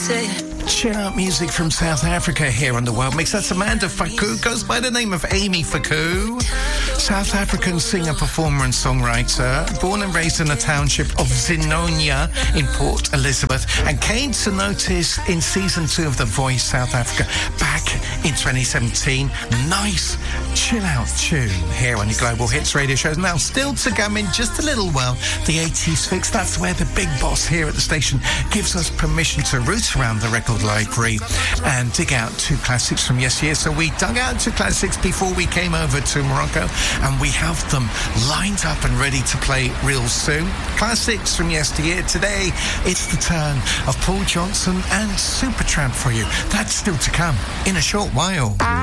Chill out music from South Africa here on the World Mix. That's Amanda Faku, goes by the name of Amy Faku. South African singer, performer and songwriter, born and raised in the township of Zinonia in Port Elizabeth, and came to notice in season 2 of The Voice South Africa back in 2017. Nice chill out tune here on the Global Hits radio show. Now still to come in just a little while, the 80s fix. That's where the big boss here at the station gives us permission to root around the record library and dig out 2 classics from yesteryear. So we dug out 2 classics before we came over to Morocco, and we have them lined up and ready to play real soon. Classics from yesteryear. Today, it's the turn of Paul Johnson and Supertramp for you. That's still to come in a short while.